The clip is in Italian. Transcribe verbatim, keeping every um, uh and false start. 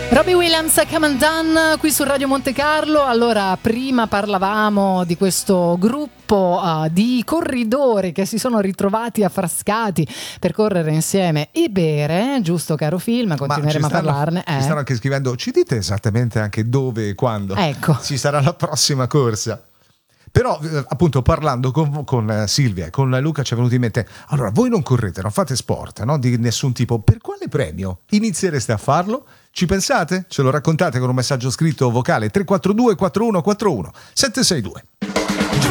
Robbie Williams, Come and Done, qui su Radio Monte Carlo. Allora, prima parlavamo di questo gruppo uh, di corridori che si sono ritrovati affrascati per correre insieme e bere, giusto caro film? Continueremo a parlarne. Mi eh. stanno anche scrivendo, ci dite esattamente anche dove e quando ecco. ci sarà la prossima corsa? Però appunto parlando con, con Silvia e con Luca ci è venuto in mente, allora voi non correte, non fate sport, no? Di nessun tipo, per quale premio iniziereste a farlo? Ci pensate? Ce lo raccontate con un messaggio scritto o vocale tre quattro due quattro uno quattro uno sette sei due.